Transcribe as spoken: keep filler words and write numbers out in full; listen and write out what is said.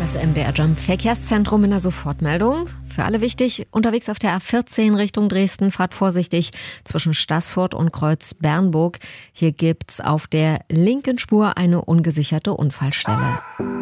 Das M D R Jump Verkehrszentrum in der Sofortmeldung. Für alle wichtig, unterwegs auf der A vierzehn Richtung Dresden, fahrt vorsichtig zwischen Staßfurt und Kreuz Bernburg. Hier gibt's auf der linken Spur eine ungesicherte Unfallstelle.